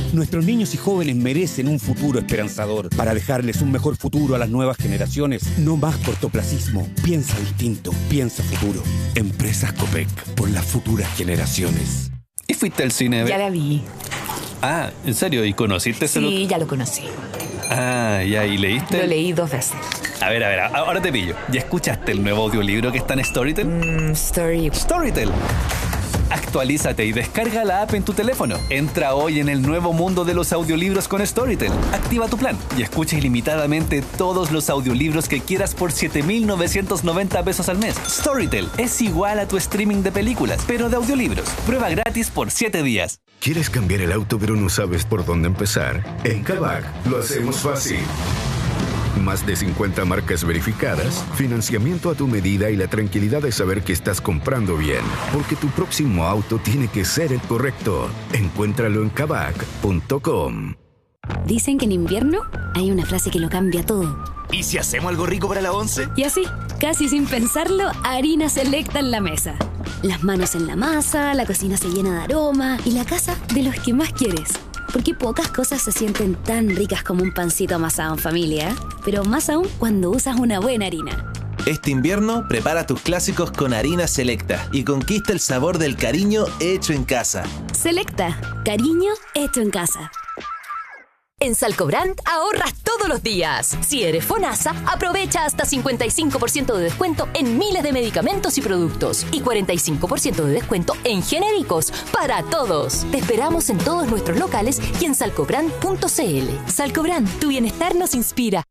Nuestros niños y jóvenes merecen un futuro esperanzador. Para dejarles un mejor futuro a las nuevas generaciones, no más cortoplacismo. Piensa distinto, piensa futuro. Empresas Copec, por las futuras generaciones. ¿Y fuiste al cine? Ya la vi. Ah, ¿en serio? ¿Y conociste ese Sí, ya lo conocí. Ah, ya, ¿y leíste? Lo leí 2 veces. A ver, ahora te pillo. ¿Ya escuchaste el nuevo audiolibro que está en Storytel? Storytel. Actualízate y descarga la app en tu teléfono. Entra hoy en el nuevo mundo de los audiolibros con Storytel. Activa tu plan y escucha ilimitadamente todos los audiolibros que quieras por 7,990 pesos al mes. Storytel es igual a tu streaming de películas, pero de audiolibros. Prueba gratis por 7 días. ¿Quieres cambiar el auto pero no sabes por dónde empezar? En Kavak lo hacemos fácil. Más de 50 marcas verificadas, financiamiento a tu medida y la tranquilidad de saber que estás comprando bien. Porque tu próximo auto tiene que ser el correcto. Encuéntralo en kavak.com. Dicen que en invierno hay una frase que lo cambia todo. ¿Y si hacemos algo rico para la once? Y así, casi sin pensarlo, harina selecta en la mesa. Las manos en la masa, la cocina se llena de aroma y la casa de los que más quieres. Porque pocas cosas se sienten tan ricas como un pancito amasado en familia, pero más aún cuando usas una buena harina. Este invierno, prepara tus clásicos con harina selecta y conquista el sabor del cariño hecho en casa. Selecta, cariño hecho en casa. En Salcobrand ahorras todos los días. Si eres FONASA, aprovecha hasta 55% de descuento en miles de medicamentos y productos y 45% de descuento en genéricos para todos. Te esperamos en todos nuestros locales y en salcobrand.cl. Salcobrand, tu bienestar nos inspira.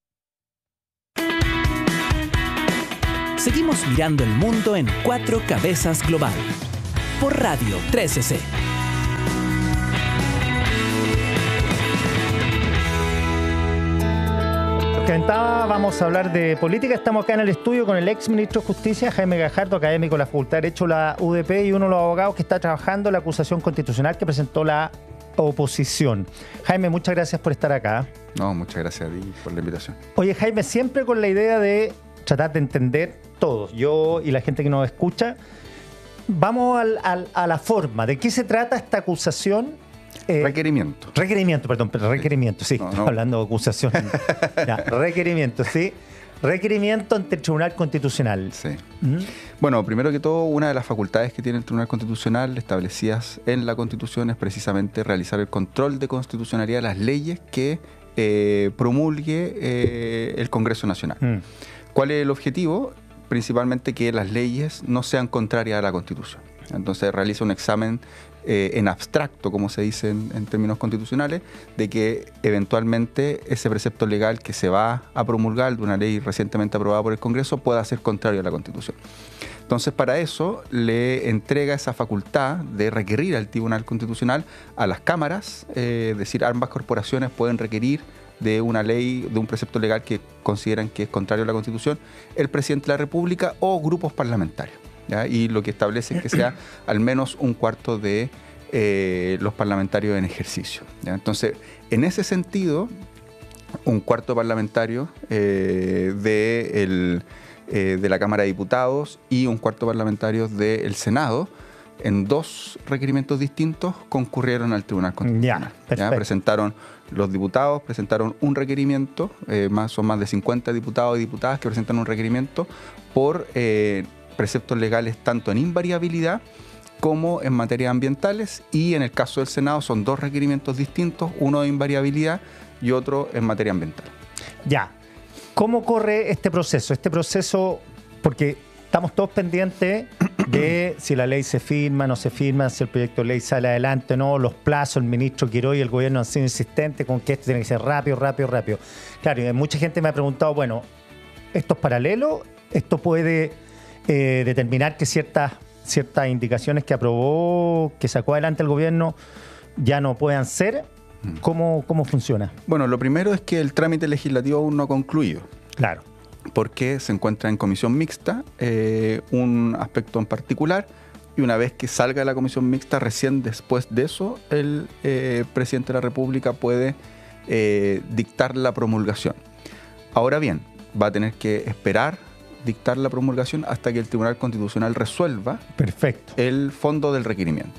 Seguimos mirando el mundo en 4 Cabezas Global. Por Radio 13C. Vamos a hablar de política. Estamos acá en el estudio con el ex ministro de Justicia, Jaime Gajardo, académico de la Facultad de Derecho, la UDP, y uno de los abogados que está trabajando la acusación constitucional que presentó la oposición. Jaime, muchas gracias por estar acá. No, muchas gracias a ti por la invitación. Oye, Jaime, siempre con la idea de tratar de entender todos, yo y la gente que nos escucha, vamos a la forma. ¿De qué se trata esta acusación? Requerimiento, sí. No. Hablando de acusación. Ya, requerimiento, sí. Requerimiento ante el Tribunal Constitucional. Sí. Bueno, primero que todo, una de las facultades que tiene el Tribunal Constitucional establecidas en la Constitución es precisamente realizar el control de constitucionalidad de las leyes que promulgue el Congreso Nacional. ¿Cuál es el objetivo? Principalmente que las leyes no sean contrarias a la Constitución. Entonces realiza un examen en abstracto, como se dice en términos constitucionales, de que eventualmente ese precepto legal que se va a promulgar de una ley recientemente aprobada por el Congreso pueda ser contrario a la Constitución. Entonces, para eso le entrega esa facultad de requerir al Tribunal Constitucional a las cámaras, es decir, ambas corporaciones pueden requerir de una ley, de un precepto legal que consideran que es contrario a la Constitución, el presidente de la República o grupos parlamentarios. ¿Ya? Y lo que establece es que sea al menos un cuarto de los parlamentarios en ejercicio. ¿Ya? Entonces, en ese sentido, un cuarto parlamentario de la Cámara de Diputados y un cuarto parlamentario del Senado, en 2 requerimientos distintos, concurrieron al Tribunal Constitucional. ¿Ya? Presentaron los diputados, presentaron un requerimiento, son más de 50 diputados y diputadas que presentan un requerimiento por preceptos legales tanto en invariabilidad como en materias ambientales, y en el caso del Senado son 2 requerimientos distintos, uno de invariabilidad y otro en materia ambiental. Ya, ¿cómo corre este proceso? Porque estamos todos pendientes de si la ley se firma, no se firma, si el proyecto de ley sale adelante o no, los plazos, el ministro Quiró y el gobierno han sido insistentes con que esto tiene que ser rápido. Claro, y mucha gente me ha preguntado, bueno, ¿esto es paralelo? ¿Esto puede determinar que ciertas indicaciones que aprobó, que sacó adelante el gobierno, ya no puedan ser? ¿Cómo funciona? Bueno, lo primero es que el trámite legislativo aún no ha concluido. Claro. Porque se encuentra en comisión mixta un aspecto en particular, y una vez que salga de la comisión mixta, recién después de eso, el presidente de la República puede dictar la promulgación. Ahora bien, va a tener que esperar dictar la promulgación hasta que el Tribunal Constitucional resuelva el fondo del requerimiento.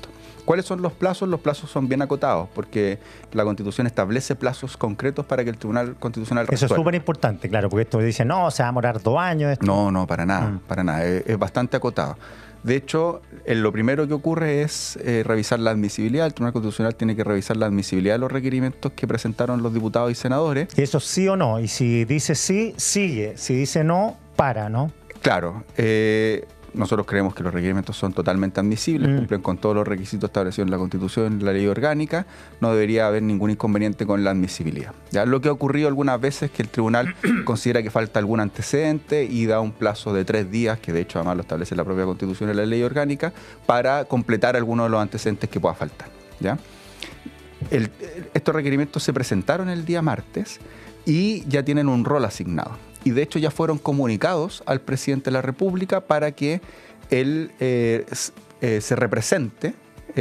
¿Cuáles son los plazos? Los plazos son bien acotados, porque la Constitución establece plazos concretos para que el Tribunal Constitucional resuelva. Eso es súper importante, claro, porque esto dice, no, se va a demorar 2 años. Esto. No, para nada, para nada. Es bastante acotado. De hecho, lo primero que ocurre es revisar la admisibilidad. El Tribunal Constitucional tiene que revisar la admisibilidad de los requerimientos que presentaron los diputados y senadores. Eso sí o no. Y si dice sí, sigue. Si dice no, para, ¿no? Claro. Nosotros creemos que los requerimientos son totalmente admisibles, cumplen con todos los requisitos establecidos en la Constitución y en la ley orgánica. No debería haber ningún inconveniente con la admisibilidad. ¿Ya? Lo que ha ocurrido algunas veces es que el tribunal considera que falta algún antecedente y da un plazo de 3 días, que de hecho además lo establece la propia Constitución y la ley orgánica, para completar algunos de los antecedentes que pueda faltar. ¿Ya? Estos requerimientos se presentaron el día martes y ya tienen un rol asignado. Y de hecho ya fueron comunicados al presidente de la República para que él se represente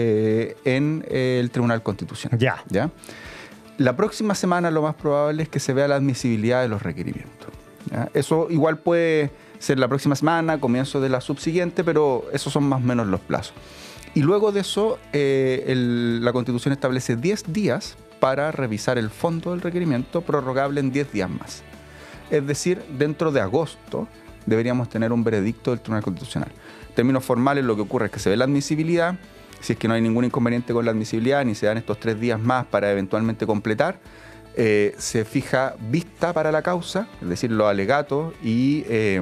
en el Tribunal Constitucional. ¿Ya? La próxima semana lo más probable es que se vea la admisibilidad de los requerimientos. ¿Ya? Eso igual puede ser la próxima semana, comienzo de la subsiguiente, pero esos son más o menos los plazos. Y luego de eso, la Constitución establece 10 días para revisar el fondo del requerimiento, prorrogable en 10 días más. Es decir, dentro de agosto deberíamos tener un veredicto del Tribunal Constitucional. En términos formales, lo que ocurre es que se ve la admisibilidad. Si es que no hay ningún inconveniente con la admisibilidad, ni se dan estos 3 días más para eventualmente completar, se fija vista para la causa, es decir, los alegatos y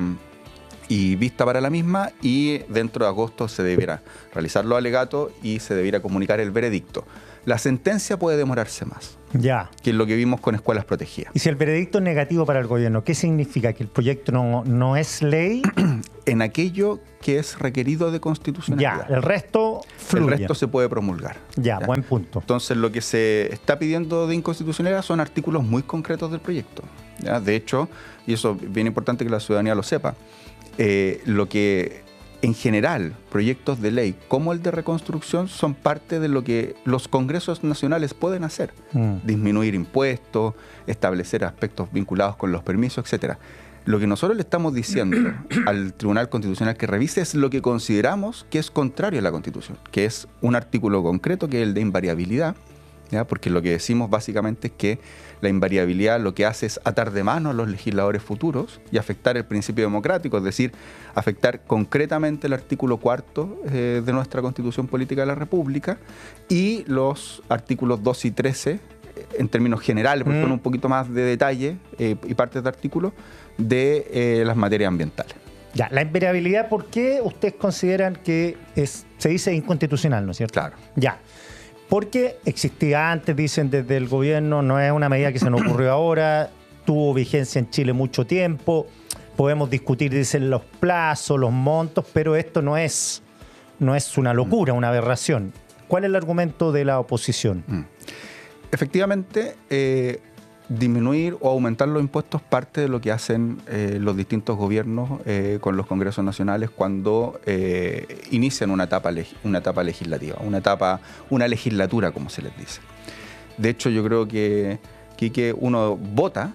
vista para la misma, y dentro de agosto se deberá realizar los alegatos y se deberá comunicar el veredicto. La sentencia puede demorarse más. Ya. Que es lo que vimos con escuelas protegidas. Y si el veredicto es negativo para el gobierno, ¿qué significa? ¿Que el proyecto no es ley? En aquello que es requerido de constitucionalidad. Ya, el resto fluye. El resto se puede promulgar. Ya, buen punto. Entonces, lo que se está pidiendo de inconstitucionalidad son artículos muy concretos del proyecto. ¿Ya? De hecho, y eso es bien importante que la ciudadanía lo sepa, lo que en general, proyectos de ley como el de reconstrucción son parte de lo que los congresos nacionales pueden hacer. Disminuir impuestos, establecer aspectos vinculados con los permisos, etcétera. Lo que nosotros le estamos diciendo al Tribunal Constitucional que revise es lo que consideramos que es contrario a la Constitución, que es un artículo concreto, que es el de invariabilidad, ¿ya? Porque lo que decimos básicamente es que la invariabilidad lo que hace es atar de mano a los legisladores futuros y afectar el principio democrático, es decir, afectar concretamente el artículo 4 de nuestra Constitución Política de la República y los artículos 2 y 13, en términos generales, porque son un poquito más de detalle y partes de artículos, de las materias ambientales. Ya, la invariabilidad, ¿por qué ustedes consideran que se dice inconstitucional, no es cierto? Claro. Ya. Porque existía antes, dicen desde el gobierno, no es una medida que se nos ocurrió ahora, tuvo vigencia en Chile mucho tiempo, podemos discutir, dicen, los plazos, los montos, pero esto no es una locura, una aberración. ¿Cuál es el argumento de la oposición? Efectivamente, disminuir o aumentar los impuestos parte de lo que hacen los distintos gobiernos con los congresos nacionales cuando inician una etapa legislativa, una legislatura, como se les dice. De hecho, yo creo que uno vota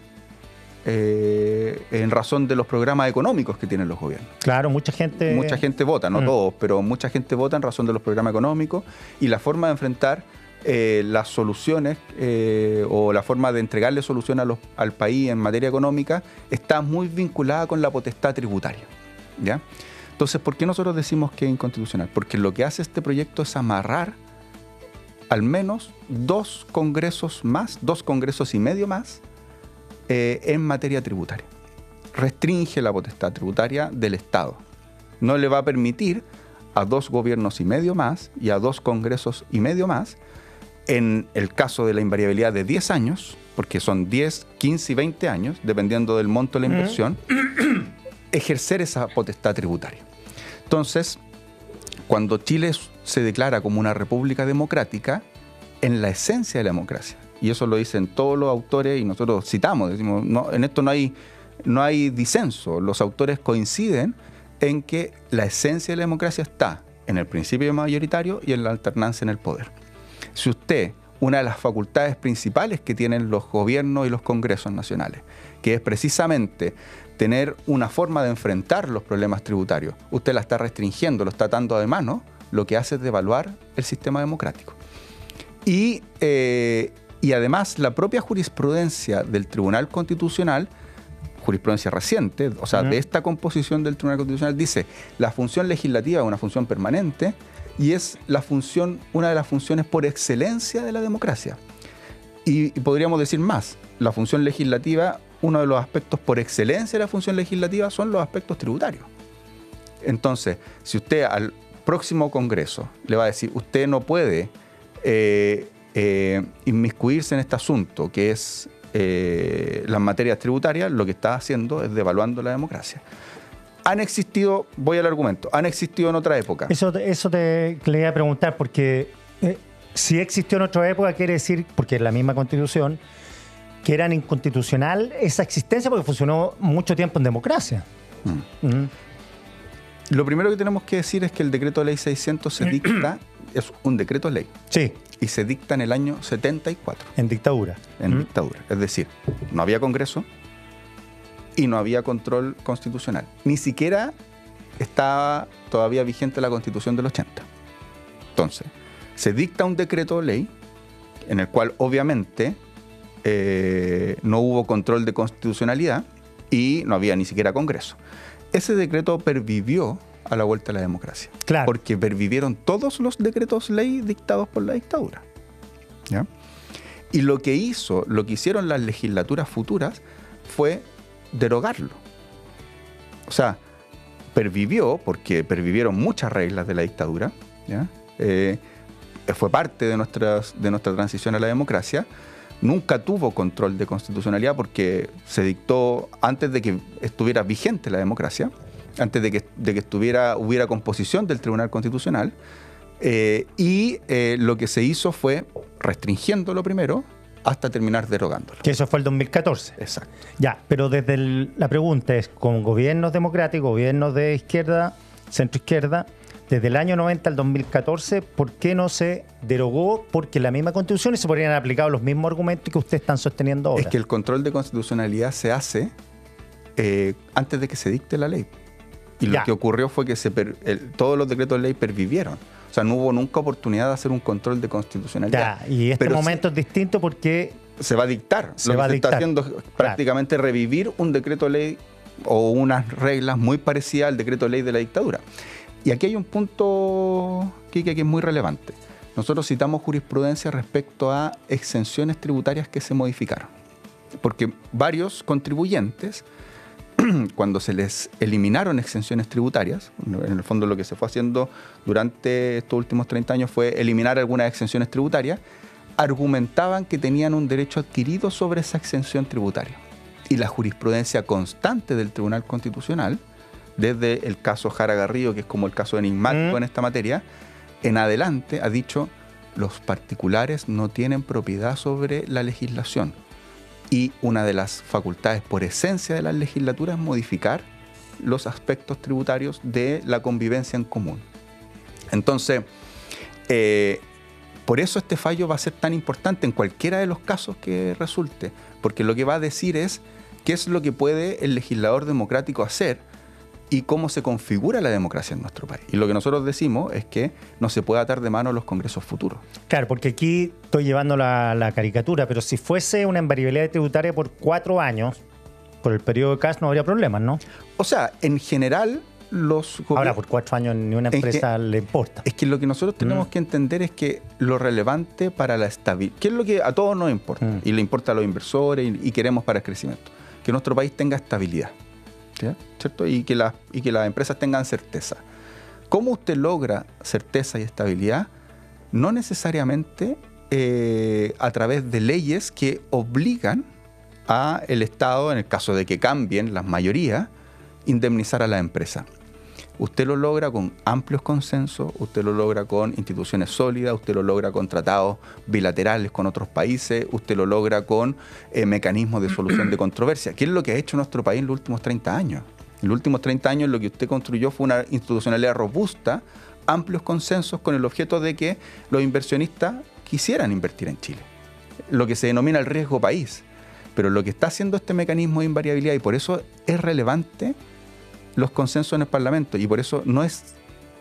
en razón de los programas económicos que tienen los gobiernos. Claro, mucha gente vota, no todos, pero mucha gente vota en razón de los programas económicos, y la forma de enfrentar las soluciones o la forma de entregarle solución al país en materia económica está muy vinculada con la potestad tributaria, ¿ya? Entonces, ¿por qué nosotros decimos que es inconstitucional? Porque lo que hace este proyecto es amarrar al menos 2 congresos y medio más en materia tributaria. Restringe la potestad tributaria del Estado. No le va a permitir a 2 gobiernos y medio más y a 2 congresos y medio más, en el caso de la invariabilidad de 10 años, porque son 10, 15 y 20 años, dependiendo del monto de la inversión, ejercer esa potestad tributaria. Entonces, cuando Chile se declara como una república democrática, en la esencia de la democracia, y eso lo dicen todos los autores y nosotros citamos, decimos, no, en esto no hay disenso, los autores coinciden en que la esencia de la democracia está en el principio mayoritario y en la alternancia en el poder. Si usted, una de las facultades principales que tienen los gobiernos y los congresos nacionales, que es precisamente tener una forma de enfrentar los problemas tributarios, usted la está restringiendo, lo está atando de mano, lo que hace es devaluar el sistema democrático. Y además la propia jurisprudencia del Tribunal Constitucional, jurisprudencia reciente, o sea, de esta composición del Tribunal Constitucional, dice la función legislativa es una función permanente y es una de las funciones por excelencia de la democracia. Y podríamos decir más, la función legislativa, uno de los aspectos por excelencia de la función legislativa son los aspectos tributarios. Entonces, si usted al próximo Congreso le va a decir, usted no puede inmiscuirse en este asunto, que es las materias tributarias, lo que está haciendo es devaluando la democracia. Han existido, voy al argumento, han existido en otra época. Eso le iba a preguntar, porque si existió en otra época, quiere decir, porque es la misma Constitución, que era inconstitucional esa existencia porque funcionó mucho tiempo en democracia. Lo primero que tenemos que decir es que el decreto de ley 600 se dicta, es un decreto ley. Sí. Y se dicta en el año 74. En dictadura. En dictadura. Es decir, no había Congreso y no había control constitucional. Ni siquiera estaba todavía vigente la Constitución del 80. Entonces, se dicta un decreto ley en el cual obviamente no hubo control de constitucionalidad y no había ni siquiera Congreso. Ese decreto pervivió a la vuelta a la democracia. Claro. Porque pervivieron todos los decretos ley dictados por la dictadura. ¿Ya? Y lo que hicieron las legislaturas futuras fue derogarlo. O sea, pervivió porque pervivieron muchas reglas de la dictadura. ¿Ya? Fue parte de nuestra transición a la democracia. Nunca tuvo control de constitucionalidad porque se dictó antes de que estuviera vigente la democracia, antes de que hubiera composición del Tribunal Constitucional, lo que se hizo fue restringiéndolo primero hasta terminar derogándolo. Que eso fue el 2014. Exacto. Ya, pero la pregunta es, con gobiernos democráticos, gobiernos de izquierda, centro-izquierda, desde el año 90 al 2014, ¿por qué no se derogó? Porque la misma Constitución y se podrían haber aplicado los mismos argumentos que ustedes están sosteniendo ahora. Es que el control de constitucionalidad se hace antes de que se dicte la ley. Y lo que ocurrió fue que todos los decretos de ley pervivieron. O sea, no hubo nunca oportunidad de hacer un control de constitucionalidad. Y este momento es distinto porque se va a dictar. Lo que se está haciendo es prácticamente revivir un decreto de ley o unas reglas muy parecidas al decreto de ley de la dictadura. Y aquí hay un punto, Kike, que es muy relevante. Nosotros citamos jurisprudencia respecto a exenciones tributarias que se modificaron. Porque varios contribuyentes, cuando se les eliminaron exenciones tributarias, en el fondo lo que se fue haciendo durante estos últimos 30 años fue eliminar algunas exenciones tributarias, argumentaban que tenían un derecho adquirido sobre esa exención tributaria. Y la jurisprudencia constante del Tribunal Constitucional, desde el caso Jara Garrido, que es como el caso enigmático en esta materia, en adelante ha dicho, los particulares no tienen propiedad sobre la legislación. Y una de las facultades por esencia de las legislaturas es modificar los aspectos tributarios de la convivencia en común. Entonces, por eso este fallo va a ser tan importante en cualquiera de los casos que resulte, porque lo que va a decir es qué es lo que puede el legislador democrático hacer y cómo se configura la democracia en nuestro país. Y lo que nosotros decimos es que no se puede atar de mano a los congresos futuros. Claro, porque aquí estoy llevando la caricatura, pero si fuese una invariabilidad tributaria por 4 años, por el periodo de Kast no habría problemas, ¿no? O sea, en general los... Ahora, por 4 años ni una empresa le importa. Es que lo que nosotros tenemos que entender es que lo relevante para la estabilidad, que es lo que a todos nos importa, y le importa a los inversores y queremos para el crecimiento, que nuestro país tenga estabilidad. ¿Cierto? Y que las empresas tengan certeza. ¿Cómo usted logra certeza y estabilidad? No necesariamente a través de leyes que obligan a el Estado, en el caso de que cambien las mayorías, indemnizar a la empresa. Usted lo logra con amplios consensos, usted lo logra con instituciones sólidas, usted lo logra con tratados bilaterales con otros países, usted lo logra con mecanismos de solución de controversia. ¿Qué es lo que ha hecho nuestro país en los últimos 30 años? En los últimos 30 años lo que usted construyó fue una institucionalidad robusta, amplios consensos con el objeto de que los inversionistas quisieran invertir en Chile. Lo que se denomina el riesgo país. Pero lo que está haciendo este mecanismo de invariabilidad, y por eso es relevante los consensos en el Parlamento, y por eso no es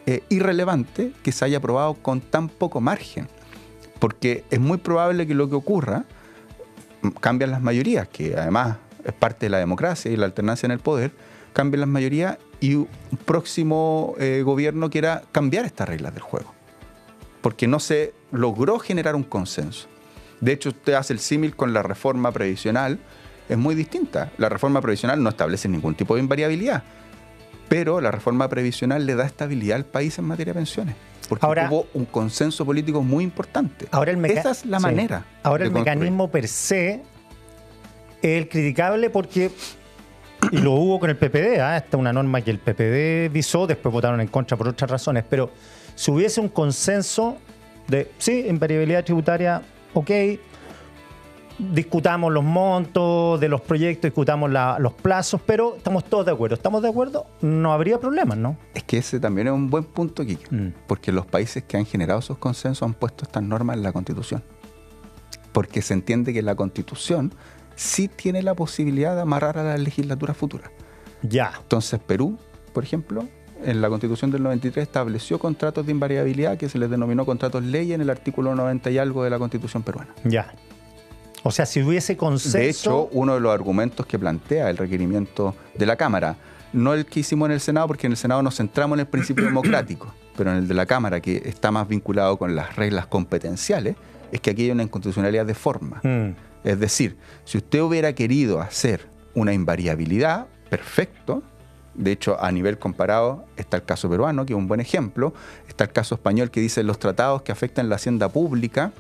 irrelevante que se haya aprobado con tan poco margen, porque es muy probable que lo que ocurra, cambian las mayorías, que además es parte de la democracia y la alternancia en el poder, cambian las mayorías y un próximo gobierno quiera cambiar estas reglas del juego, porque no se logró generar un consenso. De hecho, usted hace el símil con la reforma previsional, es muy distinta. La reforma previsional no establece ningún tipo de invariabilidad, pero la reforma previsional le da estabilidad al país en materia de pensiones, porque hubo un consenso político muy importante. Esa es la manera. Ahora el mecanismo per se es el criticable porque, y lo hubo con el PPD, esta es una norma que el PPD visó, después votaron en contra por otras razones, pero si hubiese un consenso de, sí, invariabilidad tributaria, ok, discutamos los montos de los proyectos, discutamos los plazos, pero estamos todos de acuerdo. ¿Estamos de acuerdo? No habría problemas, ¿no? Es que ese también es un buen punto, Quique, porque los países que han generado esos consensos han puesto estas normas en la Constitución, porque se entiende que la Constitución sí tiene la posibilidad de amarrar a las legislaturas futuras. Ya. Entonces, Perú, por ejemplo, en la Constitución del 93 estableció contratos de invariabilidad que se les denominó contratos ley en el artículo 90 y algo de la Constitución peruana. Ya. O sea, si hubiese consenso... De hecho, uno de los argumentos que plantea el requerimiento de la Cámara, no el que hicimos en el Senado, porque en el Senado nos centramos en el principio democrático, pero en el de la Cámara, que está más vinculado con las reglas competenciales, es que aquí hay una inconstitucionalidad de forma. Es decir, si usted hubiera querido hacer una invariabilidad, perfecto. De hecho, a nivel comparado está el caso peruano, que es un buen ejemplo. Está el caso español, que dice los tratados que afectan la hacienda pública,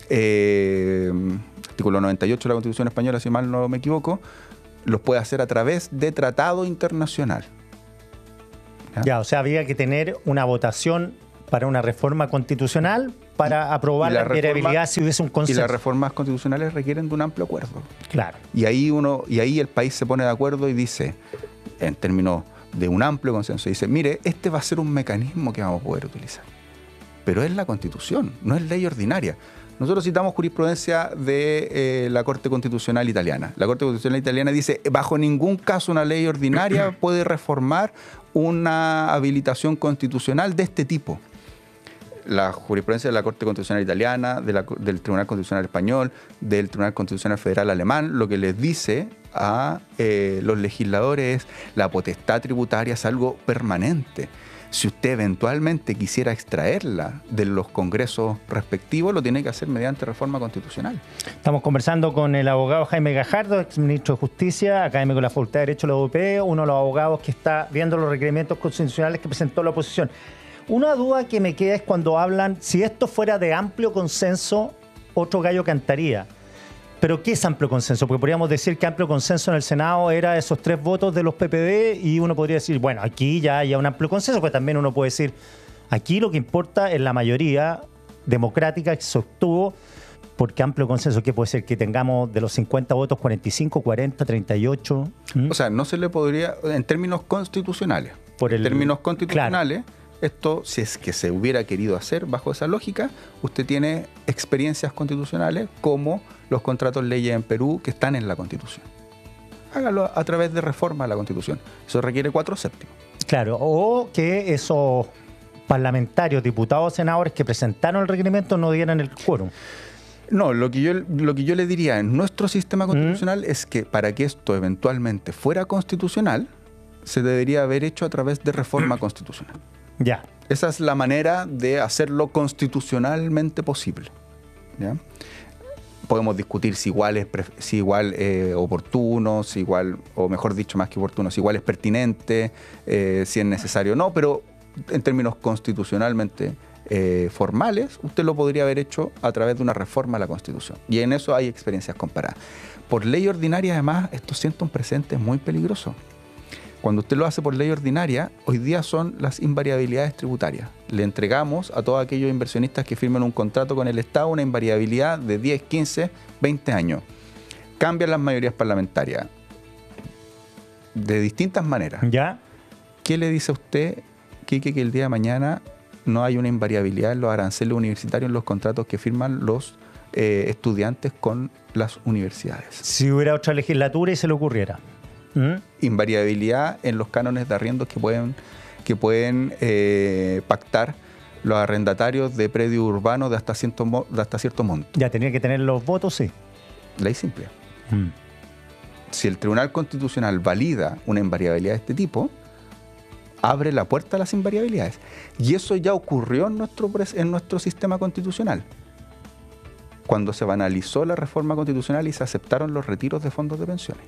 artículo 98 de la Constitución española, si mal no me equivoco, los puede hacer a través de tratado internacional. Ya, o sea, había que tener una votación para una reforma constitucional para aprobar la invariabilidad si hubiese un consenso. Y las reformas constitucionales requieren de un amplio acuerdo. Claro. Y ahí el país se pone de acuerdo y dice, en términos de un amplio consenso, dice, mire, este va a ser un mecanismo que vamos a poder utilizar. Pero es la Constitución, no es ley ordinaria. Nosotros citamos jurisprudencia de la Corte Constitucional Italiana. La Corte Constitucional Italiana dice, bajo ningún caso una ley ordinaria puede reformar una habilitación constitucional de este tipo. La jurisprudencia de la Corte Constitucional Italiana, del Tribunal Constitucional Español, del Tribunal Constitucional Federal Alemán, lo que les dice a los legisladores es la potestad tributaria es algo permanente. Si usted eventualmente quisiera extraerla de los congresos respectivos, lo tiene que hacer mediante reforma constitucional. Estamos conversando con el abogado Jaime Gajardo, exministro de Justicia, académico de la Facultad de Derecho de la UPE, uno de los abogados que está viendo los requerimientos constitucionales que presentó la oposición. Una duda que me queda es cuando hablan, si esto fuera de amplio consenso, otro gallo cantaría. ¿Pero qué es amplio consenso? Porque podríamos decir que amplio consenso en el Senado era esos 3 votos de los PPD y uno podría decir, bueno, aquí ya hay un amplio consenso, pero también uno puede decir, aquí lo que importa es la mayoría democrática que se obtuvo, porque amplio consenso, ¿qué puede ser? Que tengamos de los 50 votos 45, 40, 38. O sea, no se le podría, en términos constitucionales, claro. Esto, si es que se hubiera querido hacer bajo esa lógica, usted tiene experiencias constitucionales como los contratos leyes en Perú que están en la Constitución. Hágalo a través de reforma a la Constitución. Eso requiere 4/7. Claro, o que esos parlamentarios, diputados, senadores que presentaron el requerimiento no dieran el quórum. No, lo que yo le diría en nuestro sistema constitucional es que para que esto eventualmente fuera constitucional, se debería haber hecho a través de reforma constitucional. Ya. Esa es la manera de hacerlo constitucionalmente posible. ¿Ya? Podemos discutir si igual es oportuno, si igual, o mejor dicho, más que oportuno, si igual es pertinente, si es necesario o no, pero en términos constitucionalmente formales, usted lo podría haber hecho a través de una reforma a la Constitución. Y en eso hay experiencias comparadas. Por ley ordinaria, además, esto sienta un precedente muy peligroso. Cuando usted lo hace por ley ordinaria, hoy día son las invariabilidades tributarias. Le entregamos a todos aquellos inversionistas que firmen un contrato con el Estado una invariabilidad de 10, 15, 20 años. Cambian las mayorías parlamentarias de distintas maneras. ¿Ya? ¿Qué le dice a usted, Quique, que el día de mañana no hay una invariabilidad en los aranceles universitarios en los contratos que firman los estudiantes con las universidades? Si hubiera otra legislatura y se le ocurriera. Invariabilidad en los cánones de arriendos que pueden pactar los arrendatarios de predios urbanos de hasta cierto monto. Ya tenía que tener los votos, sí. Ley simple. Si el Tribunal Constitucional valida una invariabilidad de este tipo, abre la puerta a las invariabilidades. Y eso ya ocurrió en nuestro sistema constitucional, cuando se banalizó la reforma constitucional y se aceptaron los retiros de fondos de pensiones.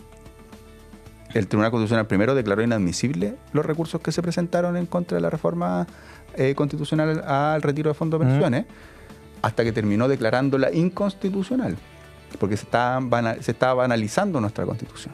El Tribunal Constitucional primero declaró inadmisible los recursos que se presentaron en contra de la reforma constitucional al retiro de fondos de pensiones, hasta que terminó declarándola inconstitucional, porque se estaba banalizando nuestra Constitución.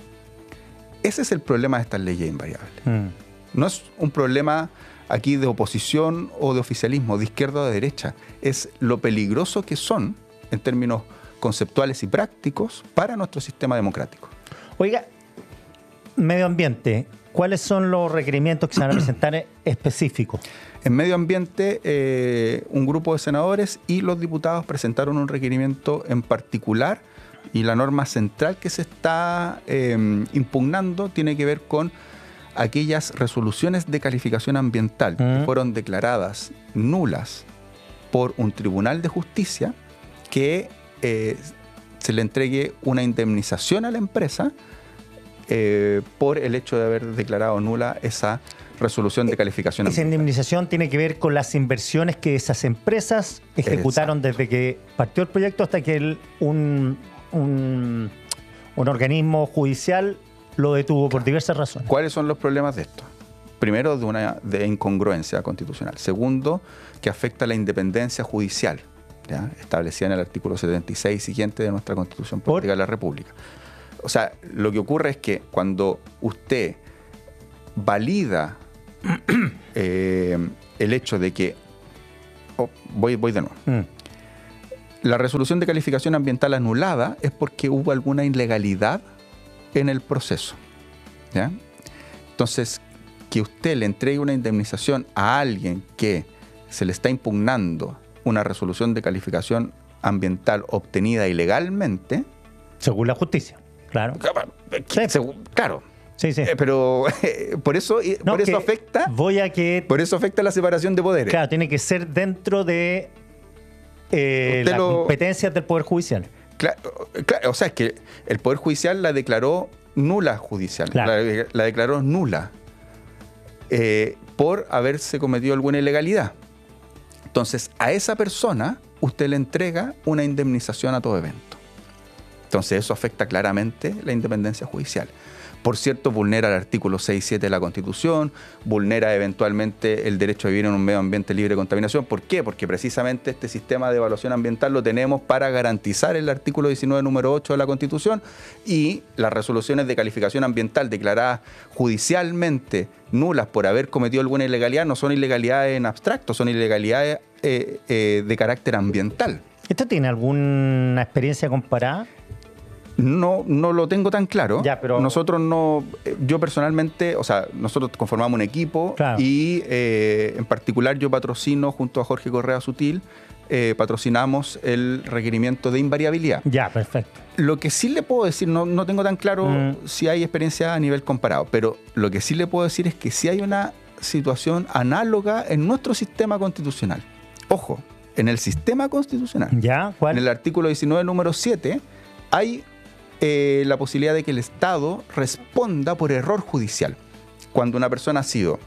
Ese es el problema de estas leyes invariables. No es un problema aquí de oposición o de oficialismo, de izquierda o de derecha. Es lo peligroso que son en términos conceptuales y prácticos para nuestro sistema democrático. Oiga, medio ambiente, ¿cuáles son los requerimientos que se van a presentar específicos? En medio ambiente, un grupo de senadores y los diputados presentaron un requerimiento en particular, y la norma central que se está impugnando tiene que ver con aquellas resoluciones de calificación ambiental que fueron declaradas nulas por un tribunal de justicia, que se le entregue una indemnización a la empresa por el hecho de haber declarado nula esa resolución de calificación ambiental. Esa indemnización tiene que ver con las inversiones que esas empresas ejecutaron desde que partió el proyecto hasta que un organismo judicial lo detuvo por diversas razones. ¿Cuáles son los problemas de esto? Primero, de incongruencia constitucional. Segundo, que afecta a la independencia judicial, ¿ya? Establecida en el artículo 76 siguiente de nuestra Constitución Política de la República. O sea, lo que ocurre es que cuando usted valida el hecho de que... voy de nuevo. La resolución de calificación ambiental anulada es porque hubo alguna ilegalidad en el proceso, ¿ya? Entonces, que usted le entregue una indemnización a alguien que se le está impugnando una resolución de calificación ambiental obtenida ilegalmente... Según la justicia, claro. Claro. Sí, sí. Pero por eso afecta... Por eso afecta la separación de poderes. Claro, tiene que ser dentro de las competencias del Poder Judicial. Claro, o sea, es que el Poder Judicial la declaró nula judicial. Claro. La declaró nula por haberse cometido alguna ilegalidad. Entonces, a esa persona usted le entrega una indemnización a todo evento. Entonces, eso afecta claramente la independencia judicial. Por cierto, vulnera el artículo 6.7 de la Constitución, vulnera eventualmente el derecho a vivir en un medio ambiente libre de contaminación. ¿Por qué? Porque precisamente este sistema de evaluación ambiental lo tenemos para garantizar el artículo 19, número 8 de la Constitución, y las resoluciones de calificación ambiental declaradas judicialmente nulas por haber cometido alguna ilegalidad no son ilegalidades en abstracto, son ilegalidades de carácter ambiental. ¿Esto tiene alguna experiencia comparada? No lo tengo tan claro. Ya, pero... Nosotros no, yo personalmente, o sea, nosotros conformamos un equipo, claro, y en particular yo patrocino junto a Jorge Correa Sutil, patrocinamos el requerimiento de invariabilidad. Ya, perfecto. Lo que sí le puedo decir, no tengo tan claro si hay experiencia a nivel comparado, pero lo que sí le puedo decir es que sí hay una situación análoga en nuestro sistema constitucional. Ojo, en el sistema constitucional. ¿Ya? ¿Cuál? En el artículo 19, número 7, hay la posibilidad de que el Estado responda por error judicial. Cuando una persona ha sido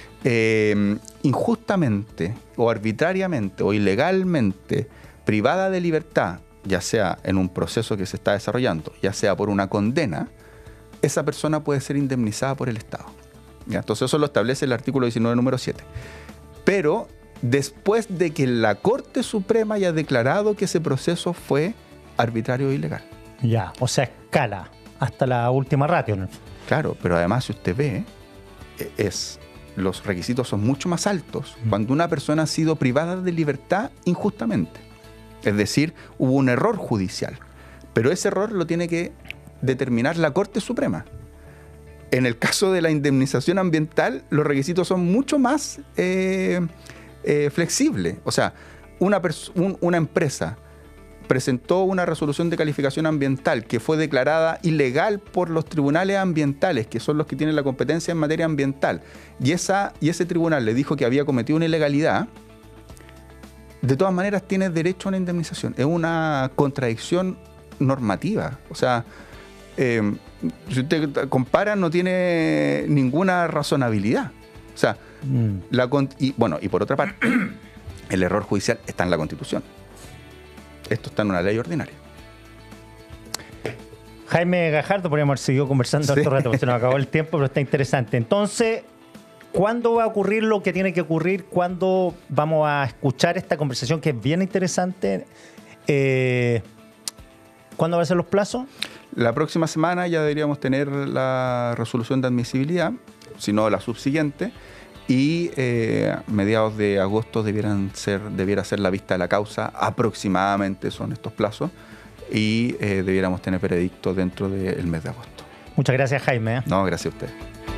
injustamente o arbitrariamente o ilegalmente privada de libertad, ya sea en un proceso que se está desarrollando, ya sea por una condena, esa persona puede ser indemnizada por el Estado. ¿Ya? Entonces eso lo establece el artículo 19, número 7. Pero después de que la Corte Suprema haya declarado que ese proceso fue arbitrario e ilegal. Ya, o sea, escala hasta la última ratio, ¿no? Claro, pero además, si usted ve, los requisitos son mucho más altos cuando una persona ha sido privada de libertad injustamente. Es decir, hubo un error judicial, pero ese error lo tiene que determinar la Corte Suprema. En el caso de la indemnización ambiental, los requisitos son mucho más flexibles. O sea, una empresa presentó una resolución de calificación ambiental que fue declarada ilegal por los tribunales ambientales, que son los que tienen la competencia en materia ambiental, y ese tribunal le dijo que había cometido una ilegalidad, de todas maneras tiene derecho a una indemnización. Es una contradicción normativa. O sea, si usted compara, no tiene ninguna razonabilidad. O sea, y por otra parte, el error judicial está en la Constitución. Esto está en una ley ordinaria. Jaime Gajardo, podríamos haber seguido conversando harto rato, porque se nos acabó el tiempo, pero está interesante. Entonces, ¿cuándo va a ocurrir lo que tiene que ocurrir? ¿Cuándo vamos a escuchar esta conversación que es bien interesante? ¿Cuándo van a ser los plazos? La próxima semana ya deberíamos tener la resolución de admisibilidad, si no la subsiguiente, y mediados de agosto debiera ser la vista de la causa, aproximadamente son estos plazos, y debiéramos tener veredicto dentro del mes de agosto. Muchas gracias, Jaime. No, gracias a usted.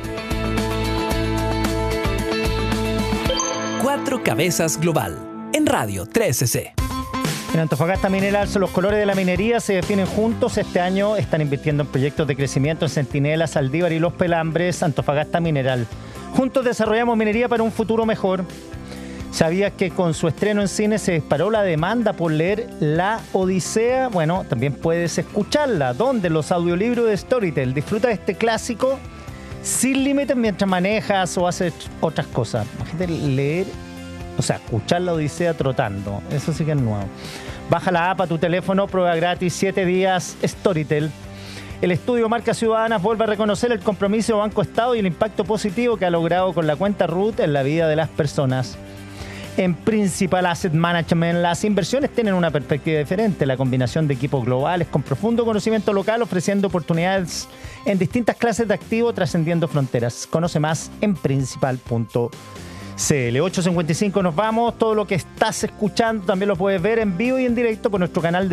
4 Cabezas Global, en Radio 13C. En Antofagasta Mineral, los colores de la minería se definen juntos. Este año están invirtiendo en proyectos de crecimiento en Centinela, Saldívar y Los Pelambres. Antofagasta Mineral. Juntos desarrollamos minería para un futuro mejor. ¿Sabías que con su estreno en cine se disparó la demanda por leer La Odisea? Bueno, también puedes escucharla. ¿Dónde? Los audiolibros de Storytel. Disfruta de este clásico sin límites mientras manejas o haces otras cosas. Imagínate leer, escuchar La Odisea trotando. Eso sí que es nuevo. Baja la app a tu teléfono, prueba gratis 7 días Storytel. El estudio Marcas Ciudadanas vuelve a reconocer el compromiso Banco Estado y el impacto positivo que ha logrado con la cuenta RUT en la vida de las personas. En Principal Asset Management, las inversiones tienen una perspectiva diferente. La combinación de equipos globales con profundo conocimiento local, ofreciendo oportunidades en distintas clases de activos, trascendiendo fronteras. Conoce más en principal.cl. 8:55 nos vamos. Todo lo que estás escuchando también lo puedes ver en vivo y en directo por nuestro canal de